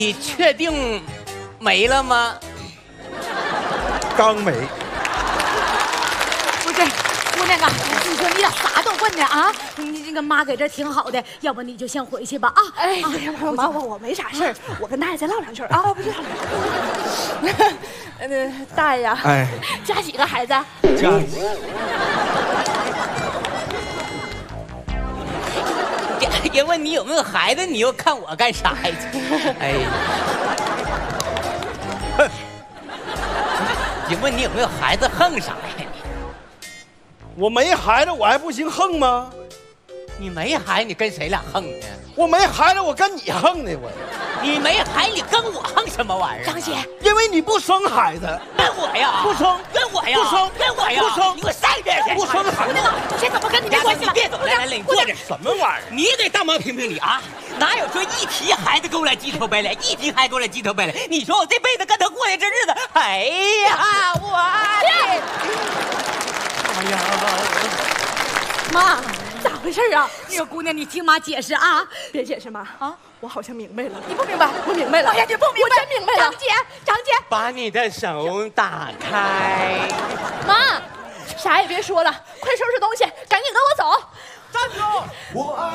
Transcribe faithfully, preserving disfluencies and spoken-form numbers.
你确定没了吗？ 刚没。 不是，姑娘啊，你说你咋啥都问呢啊？你这个妈搁这挺好的，要不你就先回去吧啊！ 哎呀妈妈，我我没啥事儿，我跟大爷再唠两句啊。不是，呃，大爷呀， 哎， 家几个孩子？ 家。 人问你有没有孩子，你又看我干啥呀？哎，哼！人问你有没有孩子，横啥呀？ 我没孩子，我还不行横吗？ 你没孩子，你跟谁俩横呢？ 我没孩子，我跟你横呢，我。 你没孩子，你跟我横什么玩意儿？ 张姐， 因为你不生孩子。 跟我呀？ 不生。 跟我呀？ 不生。 跟我呀？ 不生。 你给我上一边去！ 不生孩子。 我先怎么跟你没关系了？ 你别走，来来来，你坐这。 什么玩意儿？ 你得大毛评评理啊！哪有说一提孩子过来鸡头白脸，一提孩子过来鸡头白脸？你说我这辈子跟他过下这日子，哎呀，我的！哎呀， 妈，咋回事啊？ 那个姑娘，你听妈解释啊！ 别解释妈啊， 我好像明白了。 你不明白？ 我明白了。 哎呀，你不明白？ 我真明白了。 张姐，张姐， 把你的手打开。 妈，啥也别说了，快收拾东西，赶紧跟我走。 站住！我爱。